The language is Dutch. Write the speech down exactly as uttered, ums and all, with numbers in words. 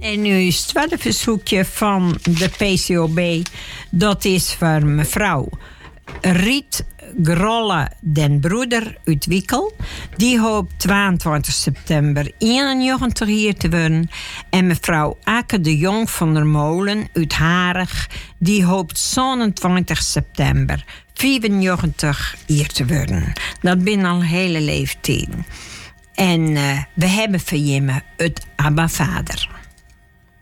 En nu is het tweede verzoekje van de P C O B. Dat is voor mevrouw Riet Grolle den Broeder uit Wikkel. Die hoopt tweeëntwintig september eenennegentig hier te worden. En mevrouw Ake de Jong van der Molen uit Harig. Die hoopt zevenentwintig september vijfennegentig hier te worden. Dat zijn al hele leeftijden. En uh, we hebben voor Jimme het Abba Vader.